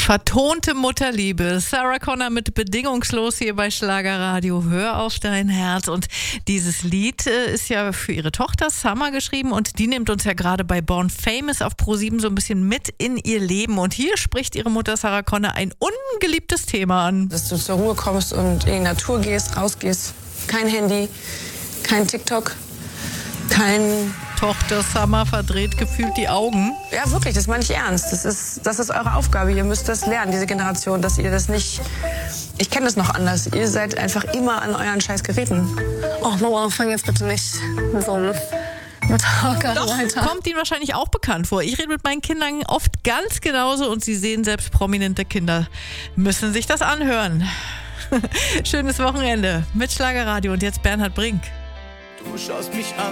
Vertonte Mutterliebe. Sarah Connor mit Bedingungslos hier bei Schlagerradio. Hör auf dein Herz. Und dieses Lied ist ja für ihre Tochter Summer geschrieben und die nimmt uns ja gerade bei Born Famous auf Pro7 so ein bisschen mit in ihr Leben. Und hier spricht ihre Mutter Sarah Connor ein ungeliebtes Thema an. Dass du zur Ruhe kommst und in die Natur gehst, rausgehst. Kein Handy, kein TikTok, kein... Tochter Summer verdreht gefühlt die Augen. Ja, wirklich, das meine ich ernst. Das ist eure Aufgabe. Ihr müsst das lernen, diese Generation, dass ihr das nicht... Ich kenne das noch anders. Ihr seid einfach immer an euren scheiß Geräten. Oh, Mama, fang jetzt bitte nicht mit so einem Talker weiter. Kommt Ihnen wahrscheinlich auch bekannt vor. Ich rede mit meinen Kindern oft ganz genauso und sie sehen selbst prominente Kinder, müssen sich das anhören. Schönes Wochenende mit Schlagerradio und jetzt Bernhard Brink. Du schaust mich an.